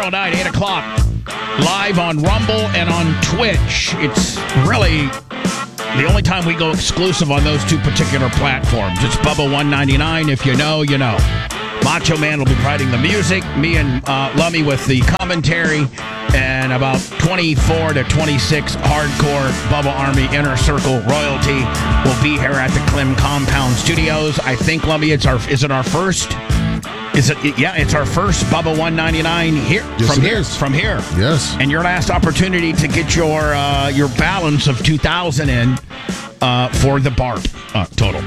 tomorrow night, 8 o'clock, live on Rumble and on Twitch. It's really the only time we go exclusive on those two particular platforms. It's Bubba 199. If you know, you know. Macho Man will be providing the music. Me and Lummy with the commentary. And about 24 to 26 hardcore Bubba Army Inner Circle royalty will be here at the Clem Compound Studios. I think, Lummy, it's our first Bubba 199 here. Yes, from here. Yes. And your last opportunity to get your balance of 2,000 in for the BARP total.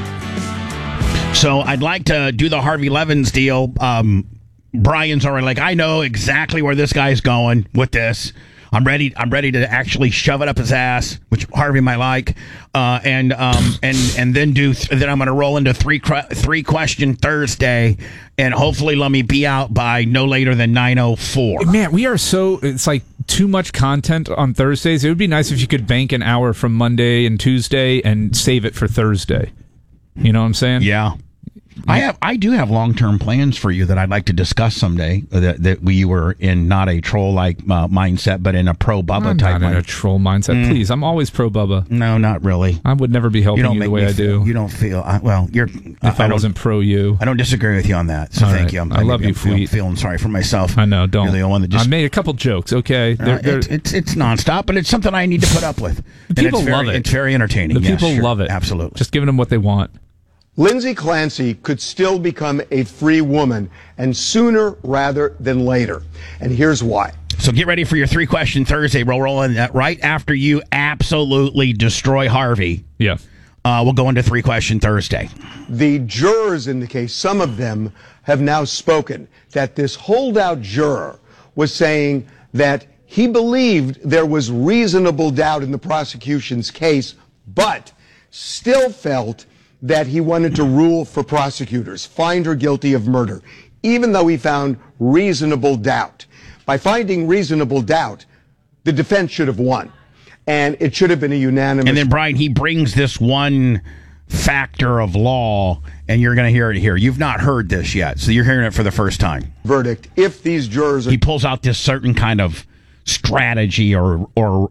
So I'd like to do the Harvey Levins deal. Brian's already like, I know exactly where this guy's going with this. I'm ready to actually shove it up his ass, which Harvey might like, and then then I'm going to roll into three question Thursday, and hopefully let me be out by no later than 9:04. Man, it's like too much content on Thursdays. It would be nice if you could bank an hour from Monday and Tuesday and save it for Thursday. You know what I'm saying? Yeah. I do have long-term plans for you that I'd like to discuss someday. That we were in not a troll-like mindset, but in a pro-Bubba type. Not in a troll mindset. Please, I'm always pro-Bubba. No, not really. I would never be helping you the way I do. You don't feel you're. If I wasn't pro-you, I don't disagree with you on that. So thank you. I love you, Fleet. Feeling sorry for myself. I know. Don't. You're the one that just. I made a couple jokes. Okay, it's nonstop, but it's something I need to put up with. People love it. It's very entertaining. The people love it. Absolutely. Just giving them what they want. Lindsay Clancy could still become a free woman, and sooner rather than later. And here's why. So get ready for your 3-question Thursday. We'll roll in that right after you absolutely destroy Harvey. Yeah. We'll go into 3-question Thursday. The jurors in the case, some of them have now spoken that this holdout juror was saying that he believed there was reasonable doubt in the prosecution's case, but still felt that he wanted to rule for prosecutors, find her guilty of murder, even though he found reasonable doubt. By finding reasonable doubt, the defense should have won, and it should have been a unanimous. And then, Brian, he brings this one factor of law, and you're going to hear it here. You've not heard this yet, so you're hearing it for the first time. Verdict. If these jurors, he pulls out this certain kind of strategy or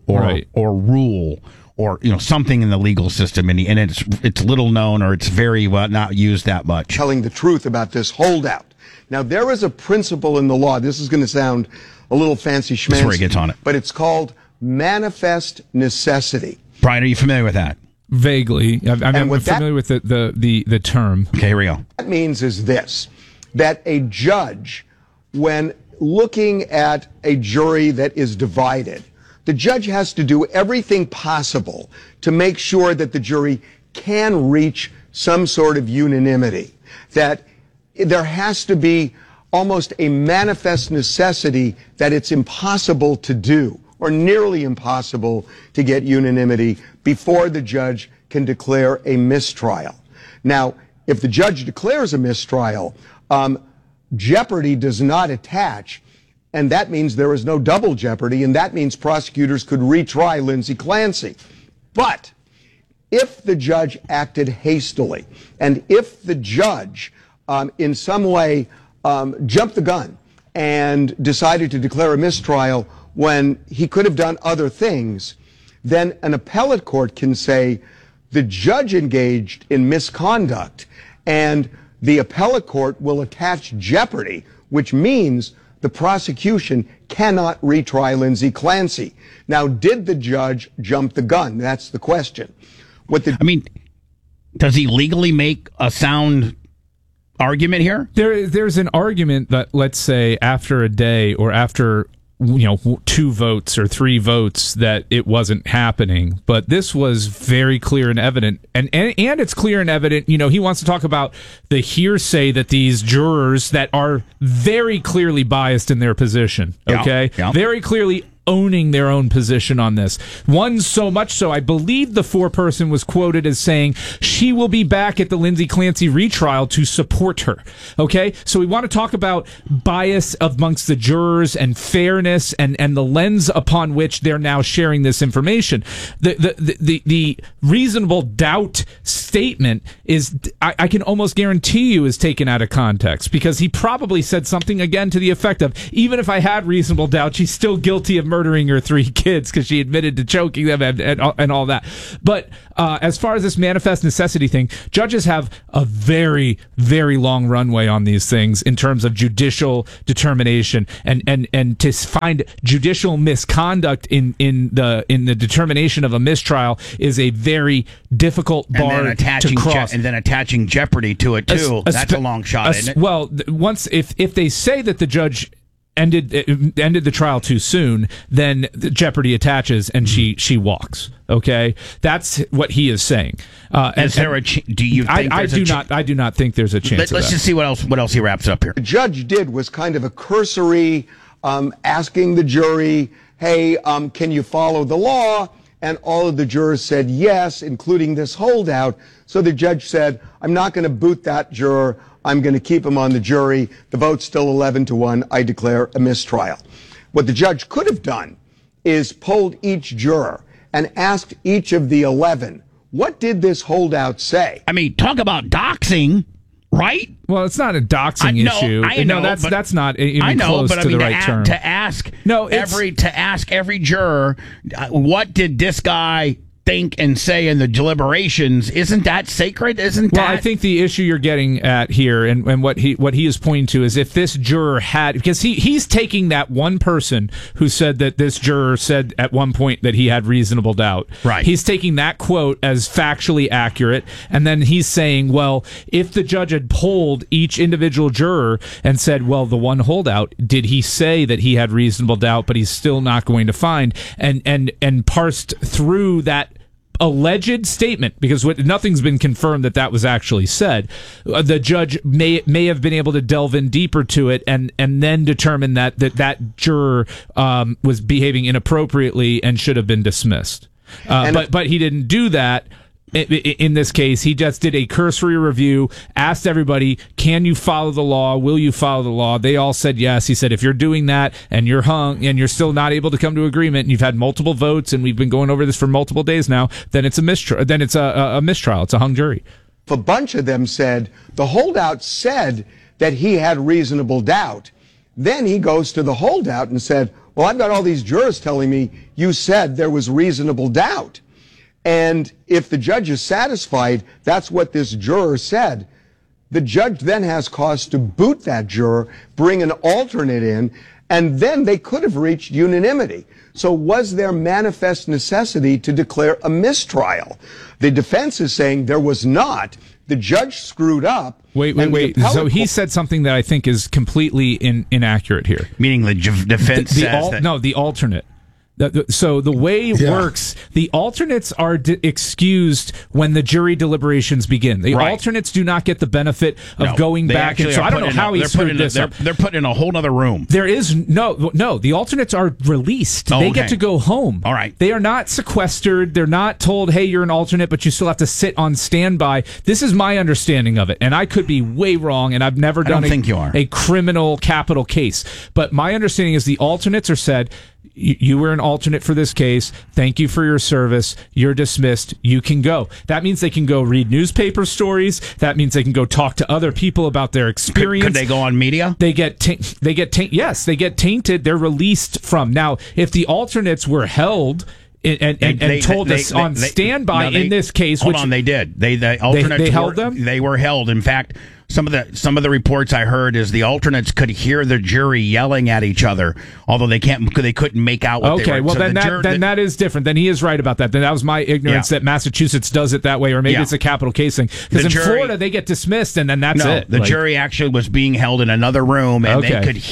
rule. Or something in the legal system, and it's little known, or it's very not used that much. Telling the truth about this holdout. Now there is a principle in the law. This is going to sound a little fancy schmancy. That's where he gets on it. But it's called manifest necessity. Brian, are you familiar with that? Vaguely, I'm familiar with the term. Okay, here we go. What that means is this: that a judge, when looking at a jury that is divided, the judge has to do everything possible to make sure that the jury can reach some sort of unanimity, that there has to be almost a manifest necessity that it's impossible to do, or nearly impossible to get unanimity before the judge can declare a mistrial. Now, if the judge declares a mistrial, jeopardy does not attach. And that means there is no double jeopardy, and that means prosecutors could retry Lindsay Clancy. But if the judge acted hastily, and if the judge in some way jumped the gun and decided to declare a mistrial when he could have done other things, then an appellate court can say the judge engaged in misconduct, and the appellate court will attach jeopardy, which means the prosecution cannot retry Lindsay Clancy. Now, did the judge jump the gun? That's the question. Does he legally make a sound argument here? There's an argument that, let's say, after a day or after 2 votes or 3 votes, that it wasn't happening. But this was very clear and evident. And it's clear and evident, he wants to talk about the hearsay that these jurors that are very clearly biased in their position, okay? Yeah. Very clearly owning their own position on this. One so much so, I believe the foreperson was quoted as saying she will be back at the Lindsay Clancy retrial to support her. Okay? So we want to talk about bias amongst the jurors and fairness and the lens upon which they're now sharing this information. The reasonable doubt statement is, I can almost guarantee you, is taken out of context, because he probably said something again to the effect of, even if I had reasonable doubt, she's still guilty of murdering her 3 kids because she admitted to choking them and all that. But as far as this manifest necessity thing, judges have a very, very long runway on these things in terms of judicial determination, and to find judicial misconduct in the determination of a mistrial is a very difficult bar to cross. And then attaching jeopardy to it too. That's a long shot, isn't it? Well, once if they say that the judge ended the trial too soon, then the jeopardy attaches and she walks. Okay, that's what he is saying. Is there a? Do you? Think I do not think there's a chance. Let's just see what else he wraps up here. The judge did was kind of a cursory asking the jury, "Hey, can you follow the law?" And all of the jurors said yes, including this holdout. So the judge said, "I'm not going to boot that juror. I'm going to keep him on the jury. The vote's still 11-1. I declare a mistrial." What the judge could have done is polled each juror and asked each of the 11, what did this holdout say? I mean, talk about doxing, right? Well, it's not a doxing issue. I know, that's not even close to the right term. To ask every juror, what did this guy think and say in the deliberations, isn't that sacred? Well, I think the issue you're getting at here, and what he is pointing to, is if this juror had, because he's taking that one person who said that this juror said at one point that he had reasonable doubt. Right. He's taking that quote as factually accurate, and then he's saying, well, if the judge had polled each individual juror and said, well, the one holdout, did he say that he had reasonable doubt, but he's still not going to find, and parsed through that alleged statement, because nothing's been confirmed that was actually said, the judge may have been able to delve in deeper to it and then determine that juror was behaving inappropriately and should have been dismissed. But he didn't do that. In this case, he just did a cursory review, asked everybody, can you follow the law? Will you follow the law? They all said yes. He said, if you're doing that and you're hung and you're still not able to come to agreement and you've had multiple votes and we've been going over this for multiple days now, then it's a mistrial. Then it's a mistrial. It's a hung jury. A bunch of them said the holdout said that he had reasonable doubt. Then he goes to the holdout and said, well, I've got all these jurors telling me you said there was reasonable doubt. And if the judge is satisfied, that's what this juror said, the judge then has cause to boot that juror, bring an alternate in, and then they could have reached unanimity. So was there manifest necessity to declare a mistrial? The defense is saying there was not. The judge screwed up. Wait. So he said something that I think is completely inaccurate here. Meaning the defense says that... No, the alternate. So the way it works, the alternates are excused when the jury deliberations begin. The alternates do not get the benefit of going back. And so I don't know how he screwed this up. They're put in a whole other room. There is no. The alternates are released. They get to go home. All right. They are not sequestered. They're not told, hey, you're an alternate, but you still have to sit on standby. This is my understanding of it, and I could be way wrong, and I've never done a criminal capital case. But my understanding is the alternates are said, you were an alternate for this case. Thank you for your service. You're dismissed. You can go. That means they can go read newspaper stories. That means they can go talk to other people about their experience. Could they go on media? They get yes, they get tainted. They're released from. Now, if the alternates were held and told us on standby in this case, hold on, they did. The alternates they held them. They were held. In fact, some of the reports I heard is the alternates could hear the jury yelling at each other, although they couldn't make out what they were. Okay, well then that is different. Then he is right about that. Then that was my ignorance that Massachusetts does it that way, or maybe it's a capital case thing. Because in Florida they get dismissed, and then that's it. The jury actually was being held in another room, and they could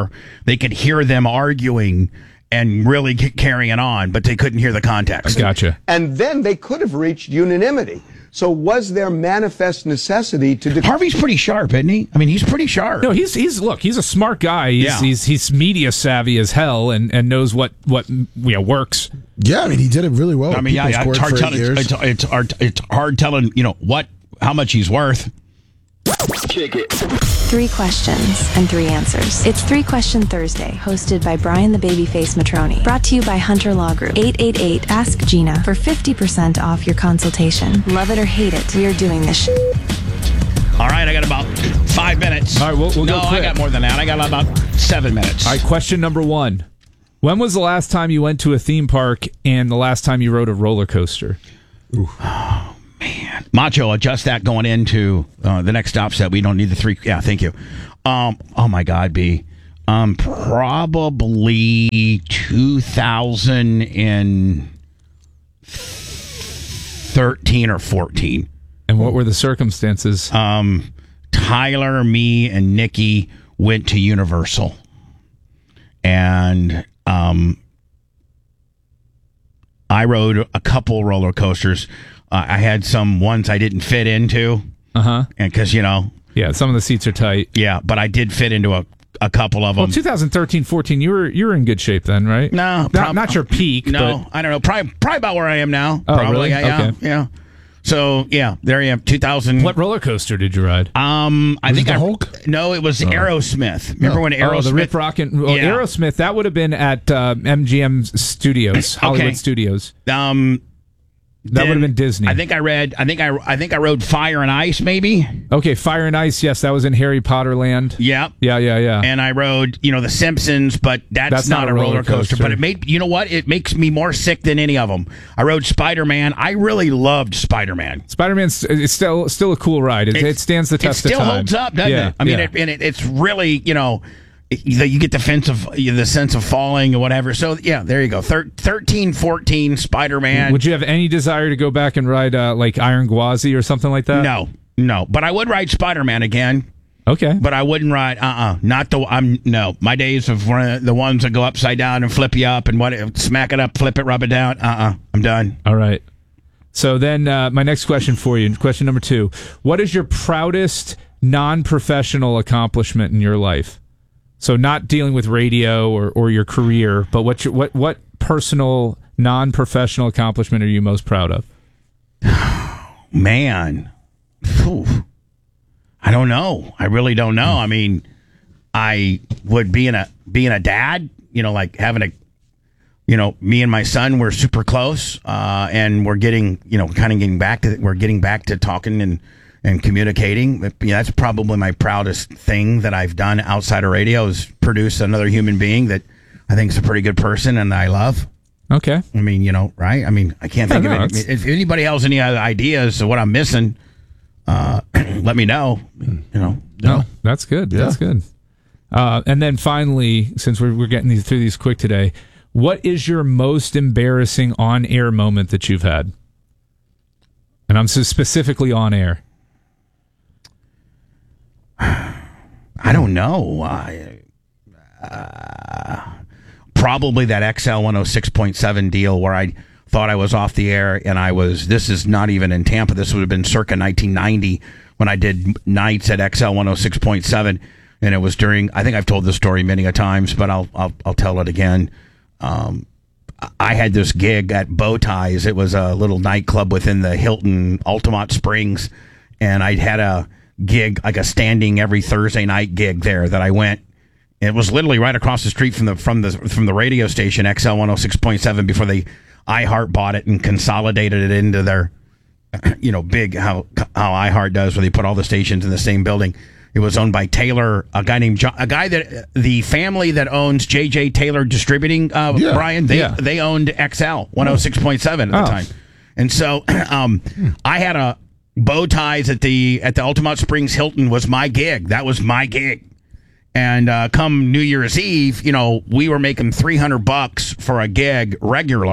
hear them arguing and really carrying on, but they couldn't hear the context. Gotcha. And then they could have reached unanimity. So was there manifest necessity to... Harvey's pretty sharp, isn't he? I mean, he's pretty sharp. No, he's a smart guy. Yeah. He's media savvy as hell and knows what works. Yeah, I mean, he did it really well. I mean, yeah, People it's scored hard for 8 telling. years. It's hard telling. How much he's worth. Kick it. 3 questions and 3 answers. It's 3 Question Thursday, hosted by Brian the Babyface Matroni. Brought to you by Hunter Law Group. 888 Ask Gina for 50% off your consultation. Love it or hate it, we are doing this All right, I got about 5 minutes. All right, we'll no, go quick. I got more than that. I got about 7 minutes. All right, question number 1. When was the last time you went to a theme park and the last time you rode a roller coaster? Oh, man. Macho, adjust that going into the next stop set. We don't need the 3. Yeah, thank you. Oh, my God, B. Probably 2013 or 14. And what were the circumstances? Tyler, me, and Nikki went to Universal. And I rode a couple roller coasters. I had some ones I didn't fit into. And because, yeah, some of the seats are tight. Yeah, but I did fit into a couple of them. Well, 2013-14, you were in good shape then, right? No. Not your peak. No, but... I don't know. Probably about where I am now. Oh, probably. really? Yeah, Okay. yeah. So, yeah, there you have 2000. What roller coaster did you ride? I think the Hulk? No, it was Aerosmith. Remember when Aerosmith? The Rip Rockin'. Well, Yeah. Aerosmith, that would have been at MGM Studios, Hollywood Studios. That would have been Disney. I think I rode Fire and Ice, maybe. Okay, Fire and Ice. Yes, that was in Harry Potter Land. Yeah. Yeah. And I rode, The Simpsons, but that's not a roller coaster. But it makes me more sick than any of them. I rode Spider-Man. I really loved Spider-Man. Spider-Man's it's still a cool ride. It stands the test of time. It still holds up, doesn't it? I mean, it's really, you get the sense of falling or whatever. So, yeah, there you go. 13, 14, Spider-Man. Would you have any desire to go back and ride like Iron Gwazi or something like that? No. But I would ride Spider-Man again. Okay. But I wouldn't ride, no. My days of the ones that go upside down and flip you up and smack it up, flip it, rub it down. I'm done. All right. So then my next question for you, question number 2. What is your proudest non-professional accomplishment in your life? So not dealing with radio or your career, but what personal non-professional accomplishment are you most proud of? Man. Whew. I don't know. I really don't know. I mean, I would being a dad, like having me and my son were super close, and we're getting back to talking and communicating. That's probably my proudest thing that I've done outside of radio is produce another human being that I think is a pretty good person and I love. Okay. I mean, right? I mean, I can't think of it. If anybody has any other ideas of what I'm missing, let me know. No, that's good. Yeah. That's good. And then finally, since we're getting through these quick today, what is your most embarrassing on-air moment that you've had? And I'm specifically on air. I don't know. Probably that XL 106.7 deal where I thought I was off the air and this is not even in Tampa. This would have been circa 1990 when I did nights at XL 106.7. And it was during, I think I've told this story many a times, but I'll tell it again. I had this gig at Bow Ties. It was a little nightclub within the Hilton Altamont Springs. And I had a gig, like a standing every Thursday night gig there that I went. It was literally right across the street from the radio station XL 106.7 before they iHeart bought it and consolidated it into their big how iHeart does where they put all the stations in the same building. It was owned by Taylor, a guy that the family that owns JJ Taylor Distributing, Brian, they owned XL 106.7 at the time. And so I had a Bow Ties at the Altamont Springs Hilton was my gig. That was my gig. And come New Year's Eve, we were making $300 for a gig regular.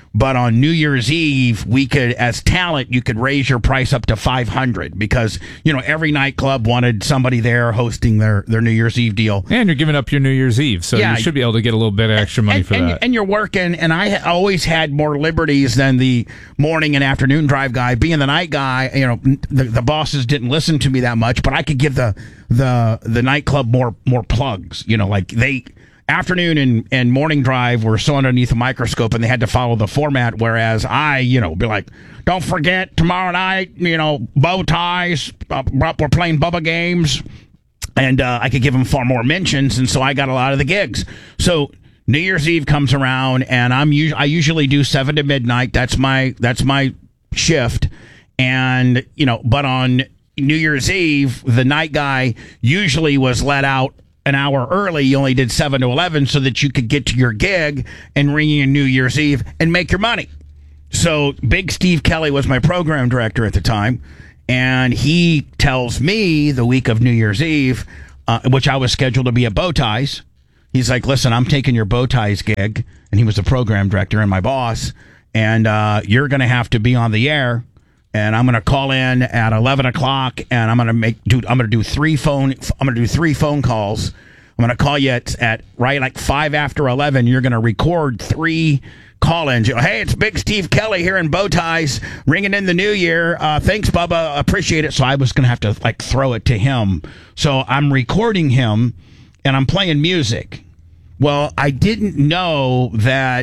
But on New Year's Eve, we could, as talent, you could raise your price up to $500 because, every nightclub wanted somebody there hosting their New Year's Eve deal. And you're giving up your New Year's Eve, so you should be able to get a little bit of extra money for that. And you're working, and I always had more liberties than the morning and afternoon drive guy. Being the night guy, the bosses didn't listen to me that much, but I could give the nightclub more plugs. Afternoon and morning drive were so underneath a microscope, and they had to follow the format, whereas I, be like, don't forget, tomorrow night, bow ties, we're playing Bubba games, and I could give them far more mentions, and so I got a lot of the gigs. So New Year's Eve comes around, and I usually do 7 to midnight. That's my shift, and, but on New Year's Eve, the night guy usually was let out an hour early. You only did 7 to 11 so that you could get to your gig and ring in New Year's Eve and make your money. So Big Steve Kelly was my program director at the time, and he tells me the week of New Year's Eve, which I was scheduled to be at Bow Ties. He's like, listen, I'm taking your Bow Ties gig, and he was the program director and my boss, and you're going to have to be on the air. And I'm going to call in at 11 o'clock, and I'm going to do 3 phone calls. I'm going to call you at right like 5 after 11. You're going to record 3 call-ins. Hey, it's Big Steve Kelly here in Bow Ties, ringing in the new year. Thanks, Bubba. Appreciate it. So I was going to have to throw it to him. So I'm recording him, and I'm playing music. Well, I didn't know that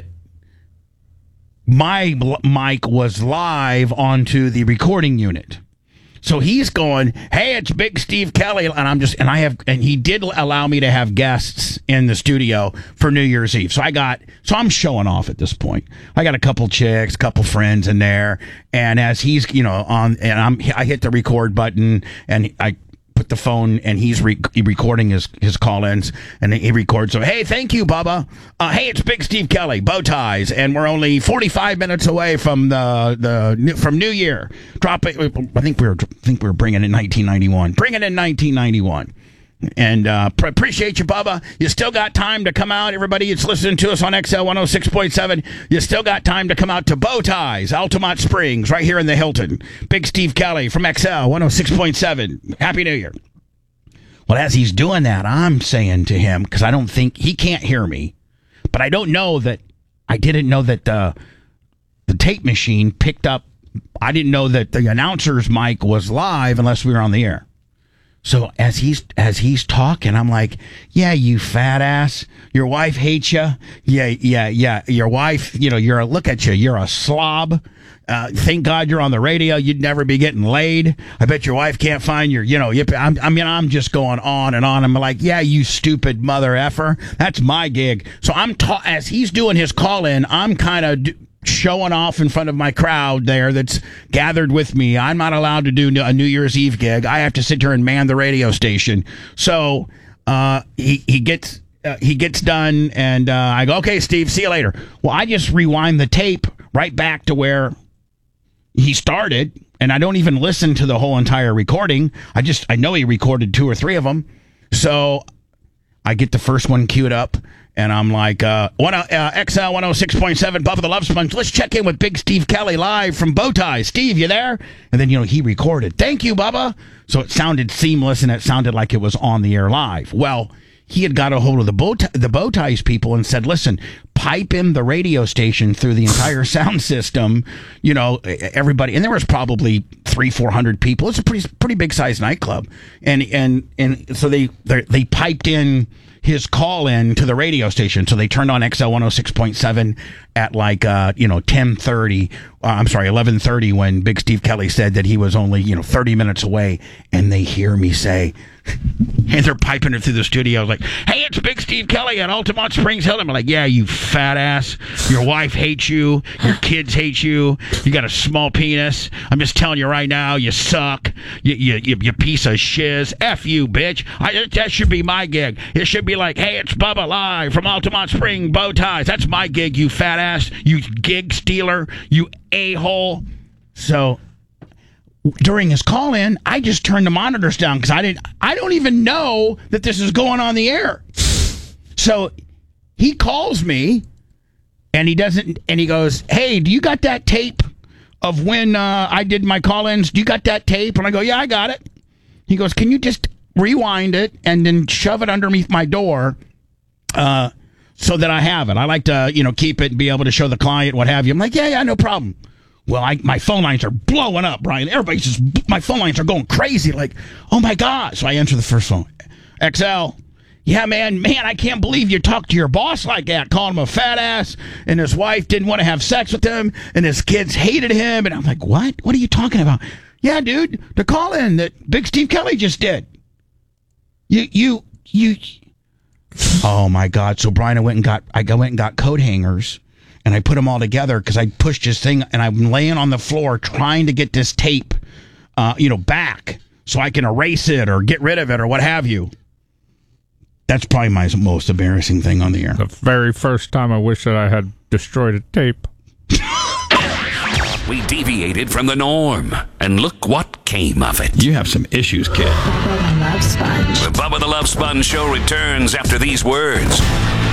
my mic was live onto the recording unit. So he's going, hey, it's Big Steve Kelly. And he did allow me to have guests in the studio for New Year's Eve. So I'm showing off at this point. I got a couple chicks, couple friends in there. And as he's, on, and I hit the record button, and I put the phone, and he's recording his call-ins, and he records. So, hey, thank you, Bubba. Hey, it's Big Steve Kelly, Bow Ties, and we're only 45 minutes away from from New Year. Drop it. I think we were bringing in 1991. Bringing in 1991. And appreciate you, Bubba. You still got time to come out. Everybody that's listening to us on XL 106.7, you still got time to come out to Bow Ties, Altamont Springs, right here in the Hilton. Big Steve Kelly from XL 106.7. Happy New Year. Well, as he's doing that, I'm saying to him, because I don't think he can't hear me, but I didn't know that the tape machine picked up. I didn't know that the announcer's mic was live unless we were on the air. So as he's talking, I'm like, yeah, you fat ass. Your wife hates you. Yeah. Your wife, look at you. You're a slob. Thank God you're on the radio. You'd never be getting laid. I bet your wife can't find your, I'm just going on and on. I'm like, yeah, you stupid mother effer. That's my gig. So as he's doing his call in, I'm kind of showing off in front of my crowd there that's gathered with me. I'm not allowed to do a New Year's Eve gig. I have to sit here and man the radio station. So he gets done, and I go, okay, Steve, see you later. Well, I just rewind the tape right back to where he started, and I don't even listen to the whole entire recording. I know he recorded 2 or 3 of them. So I get the first one queued up, and I'm like, XL 106.7, Bubba the Love Sponge. Let's check in with Big Steve Kelly live from Bow Ties. Steve, you there? And then, he recorded. Thank you, Bubba. So it sounded seamless, and it sounded like it was on the air live. Well, he had got a hold of the Bow Ties people and said, listen, pipe in the radio station through the entire sound system, everybody. And there was probably 300-400 people. It's a pretty big sized nightclub. And so they piped in his call in to the radio station. So they turned on XL 106.7 at 11:30 when Big Steve Kelly said that he was only, 30 minutes away. And they hear me say, and they're piping it through the studio like, hey, it's Big Steve Kelly at Altamont Springs Hilton. I'm like, yeah, you fat ass. Your wife hates you. Your kids hate you. You got a small penis. I'm just telling you right now, you suck. You piece of shiz. F you, bitch. That should be my gig. It should be like, hey, it's Bubba live from Altamont Springs, Bow Ties. That's my gig, you fat ass. You gig stealer. You a-hole. So during his call-in, I just turned the monitors down because I don't even know that this is going on the air. So he calls me, And he doesn't, and he goes, hey, do you got that tape of when I did my call-ins? Do you got that tape? And I go, yeah, I got it. He goes, can you just rewind it and then shove it underneath my door so that I have it? I like to, keep it and be able to show the client what have you. I'm like, yeah, no problem. Well, my phone lines are blowing up, Brian. Everybody's just, my phone lines are going crazy. Like, oh my God. So I answer the first phone. XL. Yeah, man, I can't believe you talked to your boss like that, calling him a fat ass, and his wife didn't want to have sex with him, and his kids hated him. And I'm like, what? What are you talking about? Yeah, dude, the call-in that Big Steve Kelly just did. You. Oh my God! So Brian, I went and got coat hangers, and I put them all together because I pushed this thing, and I'm laying on the floor trying to get this tape, back so I can erase it or get rid of it or what have you. That's probably my most embarrassing thing on the air. The very first time I wish that I had destroyed a tape. We deviated from the norm, and look what came of it. You have some issues, kid. The Bubba the Love Sponge Show returns after these words.